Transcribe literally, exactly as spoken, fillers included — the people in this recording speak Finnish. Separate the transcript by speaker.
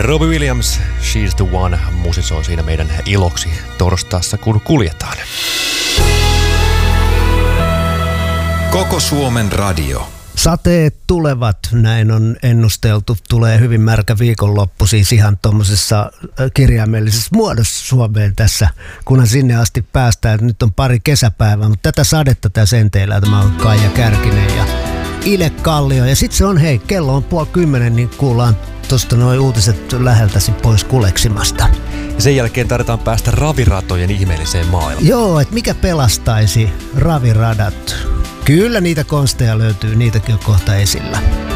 Speaker 1: Robbie Williams, She's the One, musisoi siinä meidän iloksi torstaissa, kun kuljetaan.
Speaker 2: Koko Suomen radio.
Speaker 3: Sateet tulevat, näin on ennusteltu. Tulee hyvin märkä viikonloppu, siis ihan tuommoisessa kirjaimellisessä muodossa Suomeen tässä, kunhan sinne asti päästään. Nyt on pari kesäpäivää, mutta tätä sadetta tässä enteillä. Tämä on Kaija Kärkinen ja Ile Kallio. Ja sitten se on, hei, kello on puoli kymmenen, niin kuullaan tuosta nuo uutiset läheltäsi pois kuleksimasta.
Speaker 1: Ja sen jälkeen tarvitaan päästä raviratojen ihmeelliseen maailmaan.
Speaker 3: Joo, että mikä pelastaisi raviradat? Kyllä niitä konsteja löytyy, niitäkin on kohta esillä.